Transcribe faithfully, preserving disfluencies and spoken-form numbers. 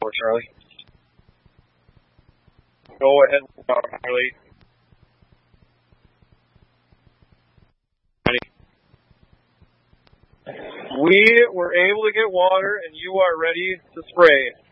for, Charlie. Go ahead, Charlie. We were able to get water, and you are ready to spray.